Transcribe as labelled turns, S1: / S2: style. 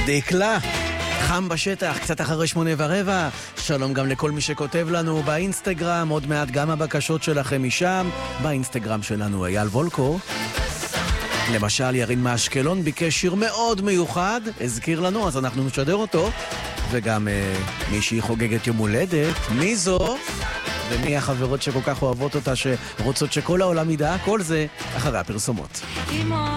S1: דקלה, חם בשטח, קצת אחרי 8:15. שלום גם לכל מי שכותב לנו באינסטגרם, עוד מעט גם הבקשות שלכם משם. באינסטגרם שלנו אייל וולקו. למשל, ירין מאשקלון ביקש שיר מאוד מיוחד, הזכיר לנו, אז אנחנו נשדר אותו. וגם מישהי חוגגת יום הולדת, מי זו? ומי החברות שכל כך אוהבות אותה, שרוצות שכל העולם ידע, כל זה אחרי הפרסומות.